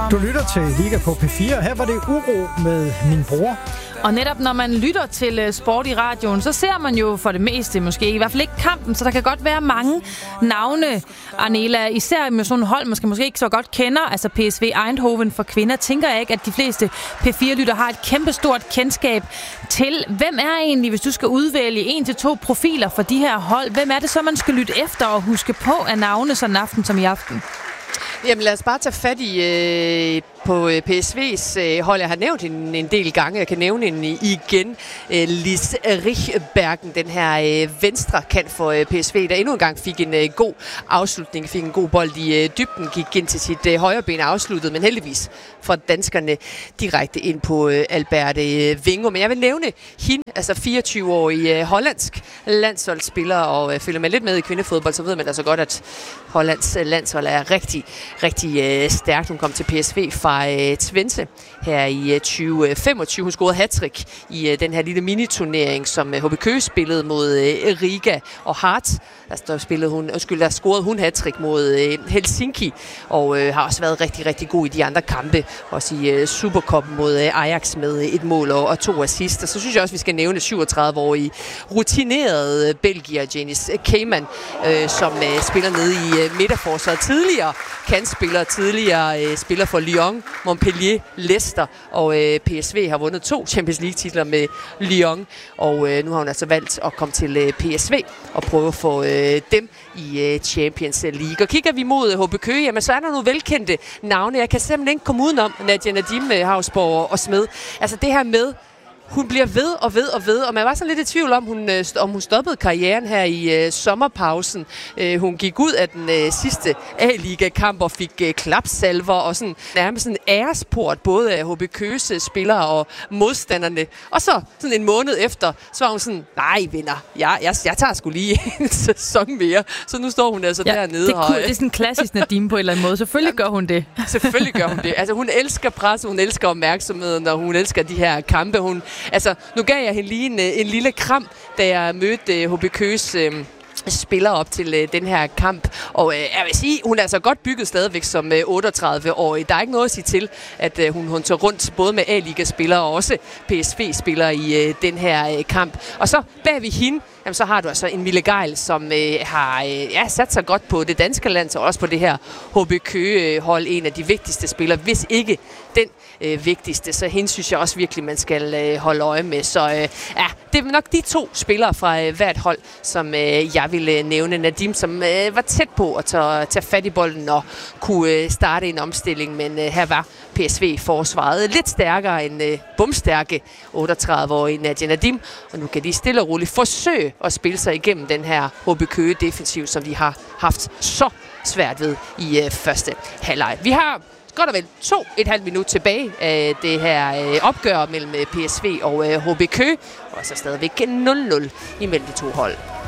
Du lytter til Liga på P4. Her var det Uro med Min Bror. Og netop når man lytter til sport i radioen, så ser man jo for det meste måske i hvert fald ikke kampen, så der kan godt være mange navne, Arnela, især med sådan et hold, man måske ikke så godt kender, altså PSV Eindhoven for kvinder, tænker jeg ikke, at de fleste P4-lytter har et kæmpestort kendskab til. Hvem er egentlig, hvis du skal udvælge 1-2 profiler for de her hold, hvem er det så, man skal lytte efter og huske på af navne sådan en aften som i aften? Jamen lad os bare tage fat i på PSV's hold. Jeg har nævnt en del gange. Jeg kan nævne en igen. Lis Richbergen, den her venstre kant for PSV, der endnu en gang fik en god afslutning, fik en god bold i dybden, gik ind til sit højre ben afsluttet, men heldigvis for danskerne direkte ind på Alberte Vingo. Men jeg vil nævne hende, altså 24-årig hollandsk landsholdsspiller, og følger man lidt med i kvindefodbold, så ved man altså godt, at Hollands landshold er rigtig, rigtig stærkt. Hun kom til PSV fra Twente her i 2025. Hun scorede hattrick i den her lille miniturnering, som HB Køge spillede mod Riga og Hart. Der scorede hun hattrick mod Helsinki, og har også været rigtig, rigtig god i de andre kampe. Også i Supercuppen mod Ajax med et mål og 2 assist. Og så synes jeg også, vi skal nævne 37-årige rutinerede belgier, Janice Keyman, som spiller nede i midterforsvaret. Tidligere kantspiller, tidligere spiller for Lyon, Montpellier, Leicester, og PSV har vundet 2 Champions League-titler med Lyon, og nu har hun altså valgt at komme til PSV og prøve at få dem i Champions League. Og kigger vi mod HB Køge, jamen så er der nogle velkendte navne. Jeg kan simpelthen ikke komme udenom Nadia Nadim, Hausborg og Smed. Altså det her med, hun bliver ved og ved og ved, og man var så lidt i tvivl om, hun stoppede karrieren her i sommerpausen. Hun gik ud af den sidste A-liga-kamp og fik klapsalver og sådan nærmest en æresport, både af HB Køges spillere og modstanderne. Og så sådan en måned efter, så var hun sådan, nej venner, jeg tager sgu lige en sæson mere. Så nu står hun altså dernede. Det er sådan en klassisk Nadim på en eller anden måde. Selvfølgelig gør hun det. Selvfølgelig gør hun det. Altså hun elsker pres, hun elsker opmærksomheden, og hun elsker de her kampe. Altså, nu gav jeg hende lige en lille kram, da jeg mødte HB Køges spiller op til den her kamp. Og jeg vil sige, hun er altså godt bygget stadigvæk som 38-årig. Der er ikke noget at sige til, at hun tager rundt både med A-liga-spillere og også PSV-spillere i den her kamp. Og så bag ved hende, jamen, så har du altså en Mille Geil, som har sat sig godt på det danske land, og også på det her HB Køge-hold. En af de vigtigste spillere, hvis ikke den vigtigste. Så hende synes jeg også virkelig, man skal holde øje med. Så det er nok de 2 spillere fra hvert hold, som jeg ville nævne. Nadim, som var tæt på at tage fat i bolden og kunne starte en omstilling, men her var PSV-forsvaret lidt stærkere end bumstærke 38-årige Nadia Nadim, og nu kan de stille og roligt forsøge at spille sig igennem den her HB Køge-defensiv, som de har haft så svært ved i første halvleg. Vi har godt og vel 2,5 minut tilbage af det her opgør mellem PSV og HB Køge, og så stadigvæk 0-0 imellem de 2 hold.